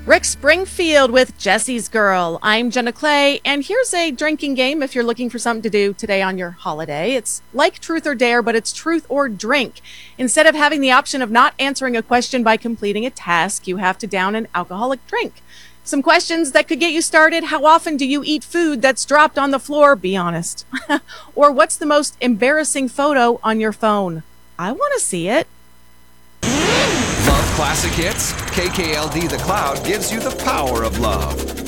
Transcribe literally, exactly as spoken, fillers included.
Rick Springfield with Jesse's Girl. I'm Jenna Clay, and here's a drinking game if you're looking for something to do today on your holiday. It's like Truth or Dare, but it's Truth or Drink. Instead of having the option of not answering a question by completing a task, you have to down an alcoholic drink. Some questions that could get you started. How often do you eat food that's dropped on the floor? Be honest. Or what's the most embarrassing photo on your phone? I want to see it. Love classic hits? K K L D The Cloud gives you the power of love.